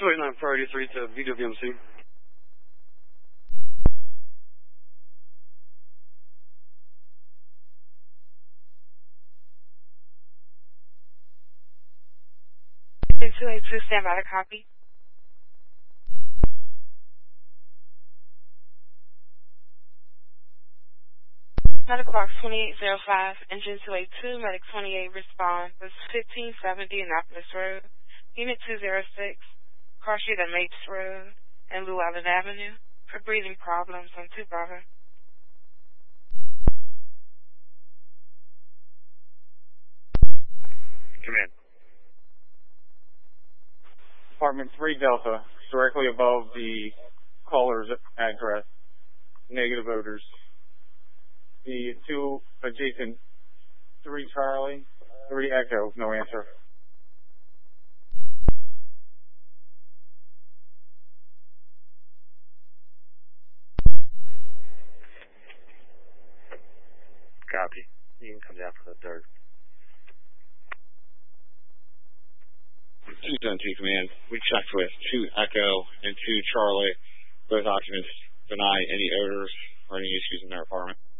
289 priority 3 to VWMC. Engine 282, stand by to copy. Medic box 2805, engine 282, medic 28 respond. This is 1570 Annapolis Road, unit 206, car sheet at Mapes Road and Llewellyn Avenue for breathing problems on 2 Bravo. Command. Apartment 3 Delta, directly above the caller's address. Negative odors. The 2 adjacent 3 Charlie, 3 Echo, no answer. Copy. You can come down for the 3rd. 272 Command. We checked with 2 Echo and 2 Charlie. Both occupants deny any odors or any issues in their apartment.